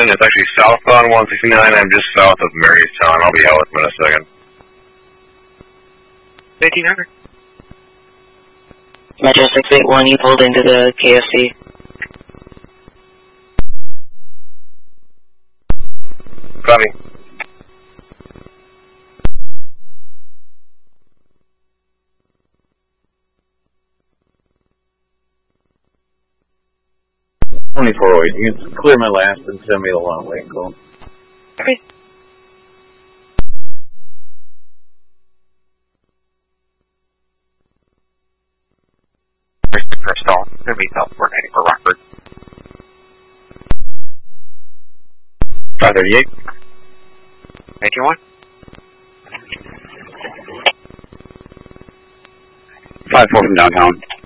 1, it's actually southbound 169. I'm just south of Marystown. I'll be out with them in a second. 1800. Metro 681, you pulled into the KFC. Copy. You can clear my last and send me the long way call. Okay. First stall. Going to be South 490 for Rockford. 538. 19-1. 5-4 from downtown.